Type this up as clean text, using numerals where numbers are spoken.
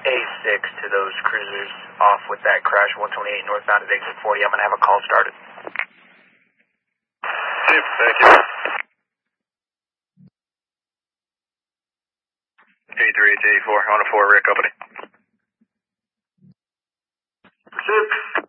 A6 to those cruisers off with that crash 128 northbound at exit 40. I'm going to have a call started. Thank you. A3H84 on a 4 rear company. Proceed.